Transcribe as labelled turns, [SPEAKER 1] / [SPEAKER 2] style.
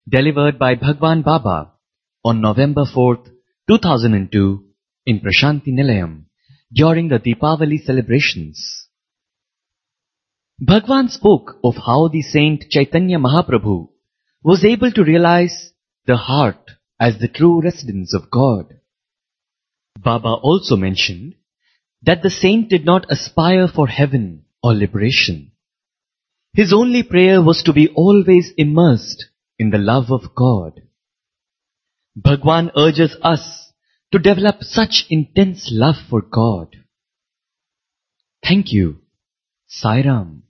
[SPEAKER 1] delivered by Bhagwan Baba on November 4th, 2002 in Prashanti Nilayam during the Deepavali celebrations. Bhagwan spoke of how the Saint Chaitanya Mahaprabhu was able to realize the heart as the true residence of God. Baba also mentioned that the saint did not aspire for heaven or liberation. His only prayer was to be always immersed in the love of God. Bhagwan urges us to develop such intense love for God. Thank you. Sai Ram.